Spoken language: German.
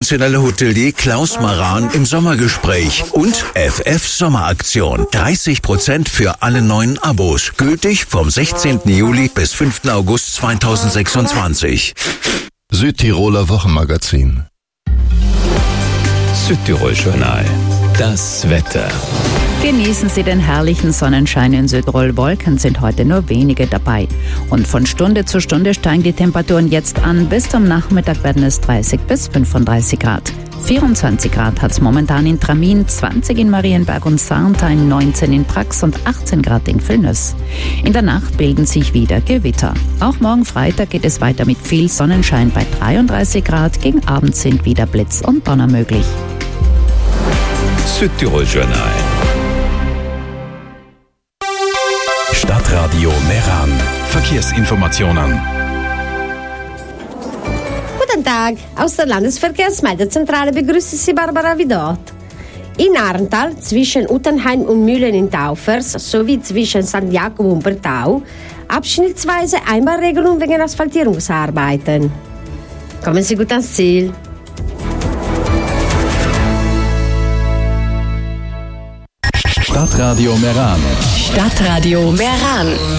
professionelle Hotelier Klaus Maran im Sommergespräch und FF Sommeraktion. 30% für alle neuen Abos. Gültig vom 16. Juli bis 5. August 2026. Südtiroler Wochenmagazin. Südtirol Journal. Das Wetter. Genießen Sie den herrlichen Sonnenschein in Südtirol. Wolken sind heute nur wenige dabei. Und von Stunde zu Stunde steigen die Temperaturen jetzt an. Bis zum Nachmittag werden es 30 bis 35 Grad. 24 Grad hat es momentan in Tramin, 20 in Marienberg und Sarnthein, 19 in Prax und 18 Grad in Villnöss. In der Nacht bilden sich wieder Gewitter. Auch morgen Freitag geht es weiter mit viel Sonnenschein bei 33 Grad. Gegen Abend sind wieder Blitz und Donner möglich. Südtirol Journal. Stadtradio Meran. Verkehrsinformationen. Guten Tag, aus der Landesverkehrsmeldezentrale begrüßt Sie Barbara Vidot. In Arntal zwischen Uttenheim und Mühlen in Taufers sowie zwischen St. Jakob und Bertau abschnittsweise Einbahnregelung wegen Asphaltierungsarbeiten. Kommen Sie gut ans Ziel. Stadtradio Meran. Stadtradio Meran.